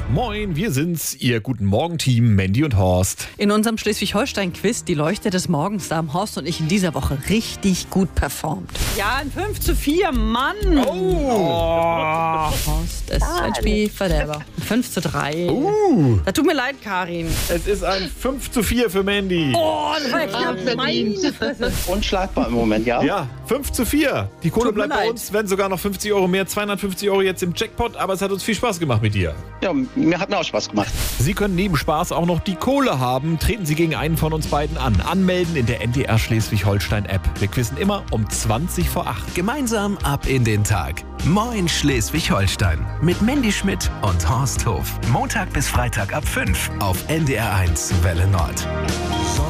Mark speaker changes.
Speaker 1: Moin, wir sind's, Ihr Guten Morgen-Team, Mandy und Horst.
Speaker 2: In unserem Schleswig-Holstein-Quiz, die Leuchte des Morgens, da haben Horst und ich in dieser Woche richtig gut performt.
Speaker 3: Ja, ein 5:4, Mann.
Speaker 2: Horst ist ein Spielverderber. 5:3. Da tut mir leid, Karin.
Speaker 1: Es ist ein 5:4 für Mandy.
Speaker 2: Oh, das war ja knapp. Meine Fresse.
Speaker 4: Unschlagbar im Moment, ja?
Speaker 1: Ja, 5:4. Die Kohle
Speaker 2: Tut mir
Speaker 1: bleibt bei
Speaker 2: leid.
Speaker 1: uns, werden sogar noch 50 Euro mehr, 250 Euro jetzt im Jackpot, aber es hat uns viel Spaß gemacht mit dir.
Speaker 4: Ja, mir hat mir auch Spaß gemacht.
Speaker 1: Sie können neben Spaß auch noch die Kohle haben. Treten Sie gegen einen von uns beiden an. Anmelden in der NDR Schleswig-Holstein-App. Wir quizzen immer um 20 vor 8.
Speaker 5: Gemeinsam ab in den Tag. Moin Schleswig-Holstein. Mit Mandy Schmidt und Horst Hof. Montag bis Freitag ab 5 auf NDR 1 Welle Nord.